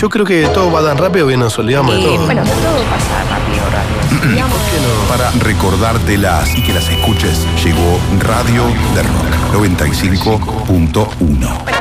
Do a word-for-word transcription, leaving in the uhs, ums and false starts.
Yo creo que todo va tan rápido que nos olvidamos de Eh, todo. bueno, todo pasa rápido, rápido. Digamos, ¿Por qué no? Para recordártelas y que las escuches, llegó Radio de Rock noventa y cinco punto uno.